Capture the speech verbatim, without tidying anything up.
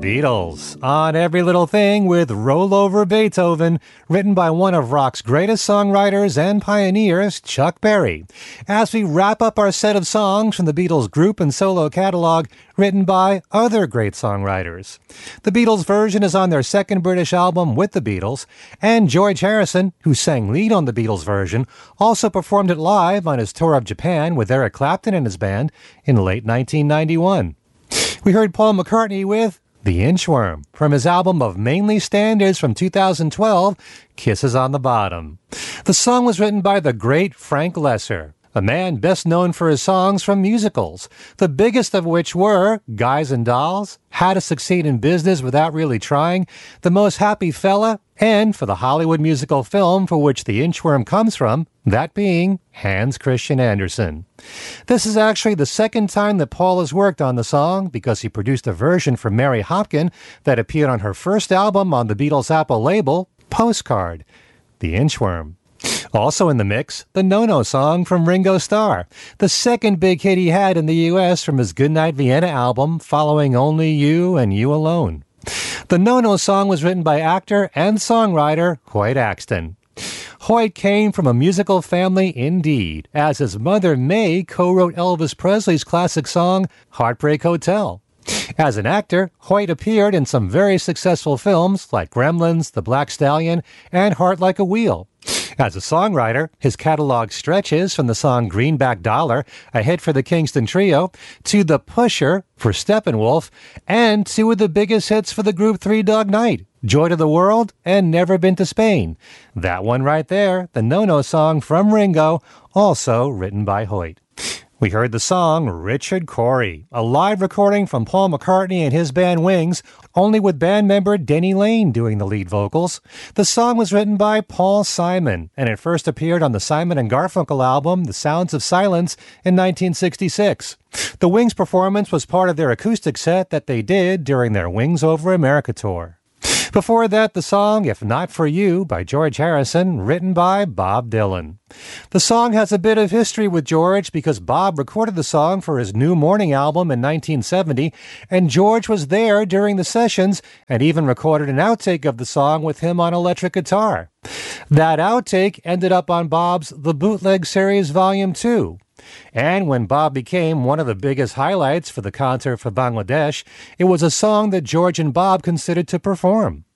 Beatles, on Every Little Thing with Roll Over Beethoven, written by one of rock's greatest songwriters and pioneers, Chuck Berry. As we wrap up our set of songs from the Beatles group and solo catalog, written by other great songwriters. The Beatles version is on their second British album with the Beatles, and George Harrison, who sang lead on the Beatles version, also performed it live on his tour of Japan with Eric Clapton and his band in late nineteen ninety-one. We heard Paul McCartney with The Inchworm from his album of mainly standards from two thousand twelve, Kisses on the Bottom. The song was written by the great Frank Lesser, a man best known for his songs from musicals, the biggest of which were Guys and Dolls, How to Succeed in Business Without Really Trying, The Most Happy Fella, and for the Hollywood musical film for which The Inchworm comes from, that being Hans Christian Andersen. This is actually the second time that Paul has worked on the song because he produced a version for Mary Hopkin that appeared on her first album on the Beatles Apple label, Postcard, The Inchworm. Also in the mix, the No-No song from Ringo Starr, the second big hit he had in the U S from his Goodnight Vienna album following Only You and You Alone. The No-No song was written by actor and songwriter Hoyt Axton. Hoyt came from a musical family indeed, as his mother May co-wrote Elvis Presley's classic song Heartbreak Hotel. As an actor, Hoyt appeared in some very successful films like Gremlins, The Black Stallion, and Heart Like a Wheel. As a songwriter, his catalog stretches from the song Greenback Dollar, a hit for the Kingston Trio, to The Pusher for Steppenwolf, and two of the biggest hits for the group Three Dog Night, Joy to the World and Never Been to Spain. That one right there, the No-No song from Ringo, also written by Hoyt. We heard the song Richard Cory, a live recording from Paul McCartney and his band Wings, only with band member Denny Laine doing the lead vocals. The song was written by Paul Simon, and it first appeared on the Simon and Garfunkel album The Sounds of Silence in nineteen sixty-six. The Wings performance was part of their acoustic set that they did during their Wings Over America tour. Before that, the song If Not For You by George Harrison, written by Bob Dylan. The song has a bit of history with George because Bob recorded the song for his New Morning album in nineteen seventy, and George was there during the sessions and even recorded an outtake of the song with him on electric guitar. That outtake ended up on Bob's The Bootleg Series Volume two. And when Bob became one of the biggest highlights for the concert for Bangladesh, it was a song that George and Bob considered to perform.